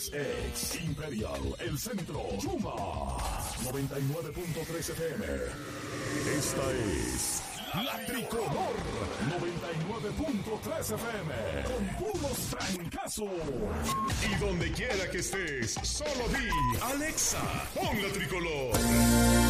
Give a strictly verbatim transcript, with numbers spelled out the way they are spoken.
Ex, ex, Imperial, El Centro, Chuma, noventa y nueve punto tres F M. Esta es La Tricolor, noventa y nueve punto tres F M, con puros trancazos. Y donde quiera que estés, solo di, Alexa, pon La Tricolor.